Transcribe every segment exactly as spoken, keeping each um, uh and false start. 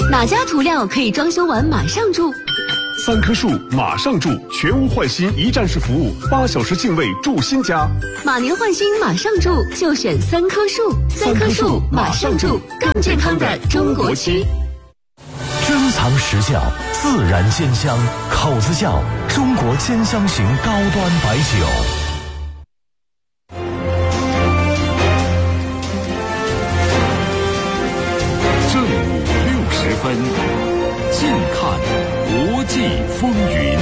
哪家涂料可以装修完马上住？ 三棵树马上住，全屋换新一站式服务，八小时净位住新家。 马年换新马上住，就选三棵树。三棵树马上住，更健康的中国区。 珍藏实效，自然鲜香，口子窖中国兼香型高端白酒。 正午六十分，近看国际风云。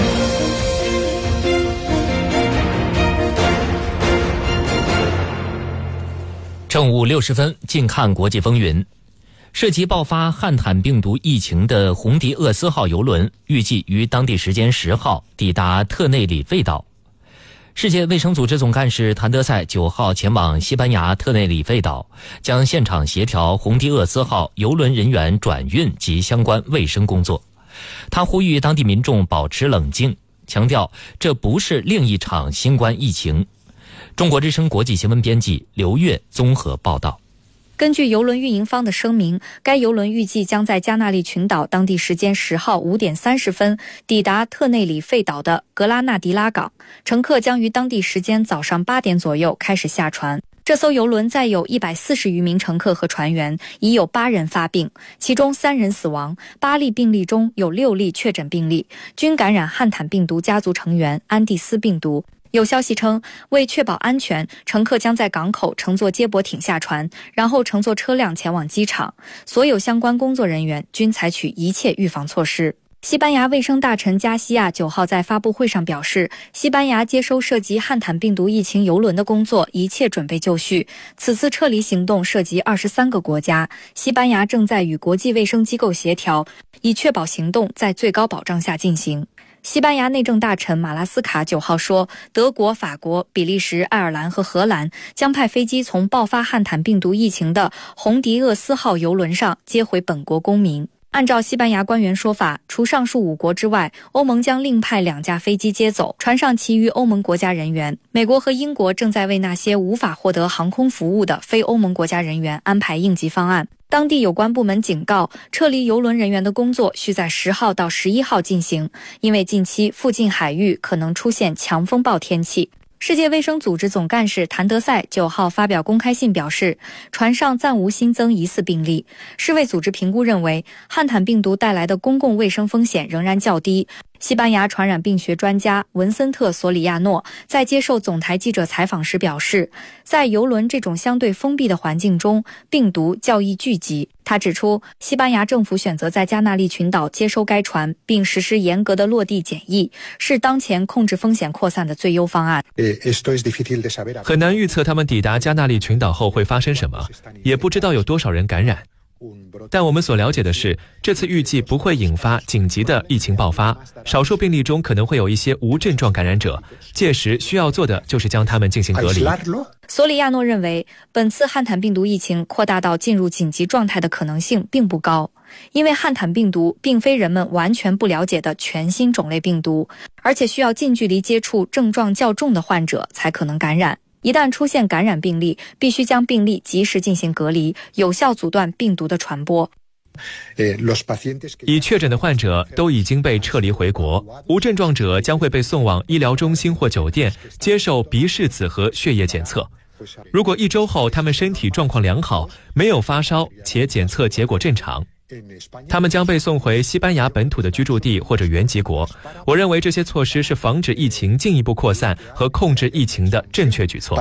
正午六十分，近看国际风云。涉及爆发汉坦病毒疫情的红迪厄斯号邮轮预计于当地时间十号抵达特内里费岛。世界卫生组织总干事谭德赛九号前往西班牙特内里费岛，将现场协调红迪厄斯号邮轮人员转运及相关卫生工作。他呼吁当地民众保持冷静，强调这不是另一场新冠疫情。中国之声国际新闻编辑刘月综合报道。 根据邮轮运营方的声明，该邮轮预计将在加那利群岛当地时间十号五点三十分抵达特内里费岛的格拉纳迪拉港，乘客将于当地时间早上八点左右开始下船。这艘邮轮载有一百四十余名乘客和船员，已有八人发病，其中三人死亡，八例病例中有六例确诊病例，均感染汉坦病毒家族成员安第斯病毒。有消息称，为确保安全，乘客将在港口乘坐接驳艇下船，然后乘坐车辆前往机场。所有相关工作人员均采取一切预防措施。西班牙卫生大臣加西亚九号在发布会上表示，西班牙接收涉及汉坦病毒疫情邮轮的工作一切准备就绪。此次撤离行动涉及二十三个国家，西班牙正在与国际卫生机构协调，以确保行动在最高保障下进行。西班牙内政大臣马拉斯卡九号说，德国、法国、比利时、爱尔兰和荷兰将派飞机从爆发汉坦病毒疫情的红迪厄斯号邮轮上接回本国公民。按照西班牙官员说法，除上述五国之外，欧盟将另派两架飞机接走船上其余欧盟国家人员。美国和英国正在为那些无法获得航空服务的非欧盟国家人员安排应急方案。当地有关部门警告，撤离邮轮人员的工作需在十号到十一号进行，因为近期附近海域可能出现强风暴天气。世界卫生组织总干事谭德赛九号发表公开信表示，船上暂无新增疑似病例。世卫组织评估认为，汉坦病毒带来的公共卫生风险仍然较低。西班牙传染病学专家文森特·索里亚诺在接受总台记者采访时表示，在邮轮这种相对封闭的环境中，病毒较易聚集。他指出，西班牙政府选择在加那利群岛接收该船，并实施严格的落地检疫，是当前控制风险扩散的最优方案。 很难预测他们抵达加那利群岛后会发生什么，也不知道有多少人感染。但我们所了解的是，这次预计不会引发紧急的疫情爆发，少数病例中可能会有一些无症状感染者，届时需要做的就是将他们进行隔离。 索里亚诺认为，本次汉坦病毒疫情扩大到进入紧急状态的可能性并不高，因为汉坦病毒并非人们完全不了解的全新种类病毒，而且需要近距离接触症状较重的患者才可能感染。一旦出现感染病例，必须将病例及时进行隔离，有效阻断病毒的传播。 已确诊的患者都已经被撤离回国，无症状者将会被送往医疗中心或酒店接受鼻拭子和血液检测。如果一周后他们身体状况良好，没有发烧且检测结果正常，他们将被送回西班牙本土的居住地或者原籍国。我认为这些措施是防止疫情进一步扩散和控制疫情的正确举措。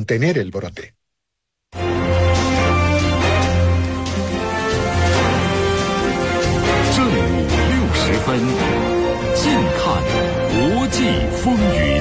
正午六十分，近看国际风云。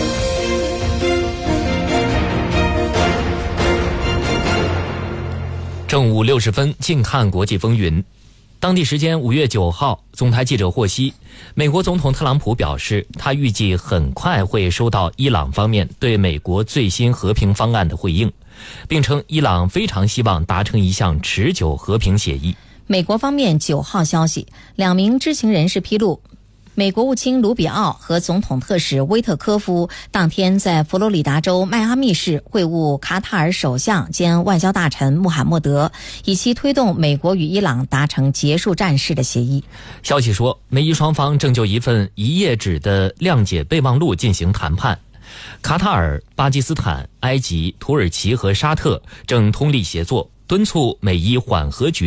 正午六十分，近看国际风云。当地时间五月九号，总台记者获悉，美国总统特朗普表示，他预计很快会收到伊朗方面对美国最新和平方案的回应，并称伊朗非常希望达成一项持久和平协议。 美国方面九号消息，两名知情人士披露， 美国务卿卢比奥和总统特使威特科夫当天在佛罗里达州迈阿密市会晤卡塔尔首相兼外交大臣穆罕默德，以期推动美国与伊朗达成结束战事的协议。 消息说，美伊双方正就一份一页纸的谅解备忘录进行谈判。卡塔尔、巴基斯坦、埃及、土耳其和沙特正通力协作，敦促美伊缓和局